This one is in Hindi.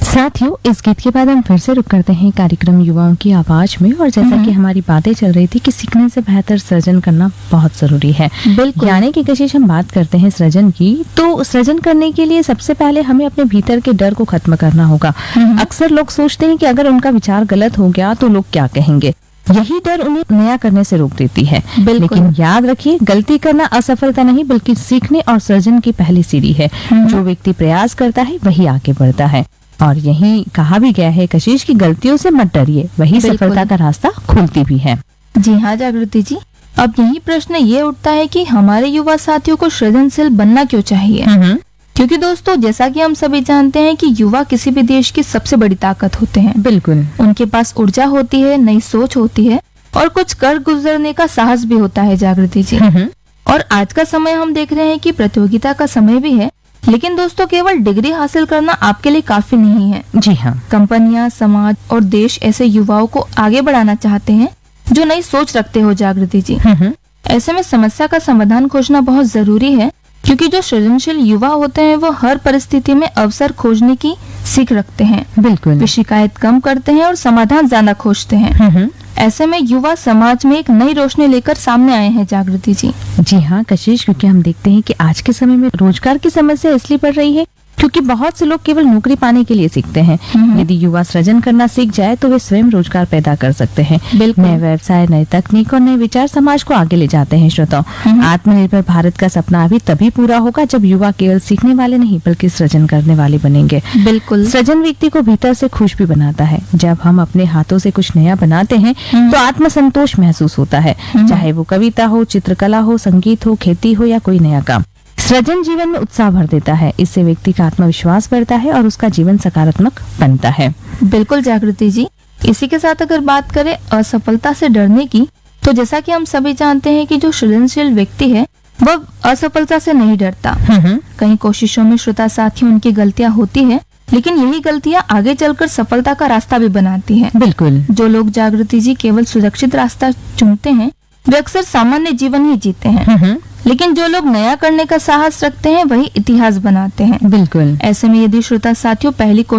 साथियों, इस गीत के बाद हम फिर से रुक करते हैं कार्यक्रम युवाओं की आवाज में। और जैसा कि हमारी बातें चल रही थी कि सीखने से बेहतर सृजन करना बहुत जरूरी है। बिल्कुल। यानी कि कशिश हम बात करते हैं सृजन की, तो सृजन करने के लिए सबसे पहले हमें अपने भीतर के डर को खत्म करना होगा। अक्सर लोग सोचते हैं कि अगर उनका विचार गलत हो गया तो लोग क्या कहेंगे। यही डर उन्हें नया करने से रोक देती है। लेकिन याद रखिए, गलती करना असफलता नहीं बल्कि सीखने और सृजन की पहली सीढ़ी है। जो व्यक्ति प्रयास करता है वही आगे बढ़ता है। और यही कहा भी गया है कशिश की गलतियों से मत डरिए, वही सफलता का रास्ता खुलती भी है। जी हाँ जागृति जी, अब यही प्रश्न ये उठता है कि हमारे युवा साथियों को सृजनशील बनना क्यों चाहिए। क्योंकि दोस्तों, जैसा कि हम सभी जानते हैं कि युवा किसी भी देश की सबसे बड़ी ताकत होते हैं। बिल्कुल। उनके पास ऊर्जा होती है, नई सोच होती है और कुछ कर गुजरने का साहस भी होता है जागृति जी। और आज का समय हम देख रहे हैं कि प्रतियोगिता का समय भी है, लेकिन दोस्तों केवल डिग्री हासिल करना आपके लिए काफी नहीं है। जी हाँ। कंपनियां, समाज और देश ऐसे युवाओं को आगे बढ़ाना चाहते हैं जो नई सोच रखते हो जागृति जी। ऐसे में समस्या का समाधान खोजना बहुत जरूरी है, क्योंकि जो सृजनशील युवा होते हैं वो हर परिस्थिति में अवसर खोजने की सीख रखते हैं। बिल्कुल। वे शिकायत कम करते हैं और समाधान ज्यादा खोजते हैं। ऐसे में युवा समाज में एक नई रोशनी लेकर सामने आए हैं जागृति जी। जी हाँ कशिश, क्योंकि हम देखते हैं कि आज के समय में रोजगार की समस्या इसलिए बढ़ रही है क्योंकि बहुत से लोग केवल नौकरी पाने के लिए सीखते हैं। यदि युवा सृजन करना सीख जाए तो वे स्वयं रोजगार पैदा कर सकते हैं। नए व्यवसाय, नए तकनीक और नए विचार समाज को आगे ले जाते हैं। श्रोताओं, आत्मनिर्भर भारत का सपना अभी तभी पूरा होगा जब युवा केवल सीखने वाले नहीं बल्कि सृजन करने वाले बनेंगे। बिल्कुल। सृजन व्यक्ति को भीतर से खुश भी बनाता है। जब हम अपने हाथों से कुछ नया बनाते हैं तो आत्मसंतोष महसूस होता है, चाहे वो कविता हो, चित्रकला हो, संगीत हो, खेती हो या कोई नया काम। सृजन जीवन में उत्साह भर देता है। इससे व्यक्ति का आत्मविश्वास बढ़ता है और उसका जीवन सकारात्मक बनता है। बिल्कुल जागृति जी, इसी के साथ अगर बात करें असफलता से डरने की, तो जैसा कि हम सभी जानते हैं कि जो सृजनशील व्यक्ति है वह असफलता से नहीं डरता। कई कोशिशों में श्रोता साथियों उनकी गलतियां होती है, लेकिन यही गलतियां आगे चलकर सफलता का रास्ता भी बनाती है। बिल्कुल। जो लोग जागृति जी केवल सुरक्षित रास्ता चुनते हैं वे अक्सर सामान्य जीवन ही जीते हैं। लेकिन जो लोग नया करने का साहस रखते हैं वही इतिहास बनाते हैं। बिल्कुल। ऐसे में यदि श्रोता साथियों पहली